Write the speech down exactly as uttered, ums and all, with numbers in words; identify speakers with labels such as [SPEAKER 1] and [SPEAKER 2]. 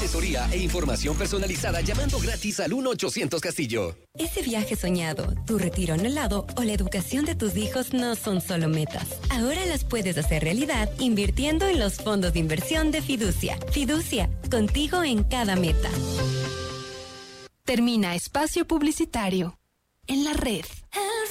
[SPEAKER 1] asesoría e información personalizada llamando gratis al uno ochocientos Castillo.
[SPEAKER 2] Ese viaje soñado, tu retiro anhelado o la educación de tus hijos no son solo metas. Ahora las puedes hacer realidad invirtiendo en los fondos de inversión de Fiducia. Fiducia, contigo en cada meta.
[SPEAKER 3] Termina espacio publicitario. En la red.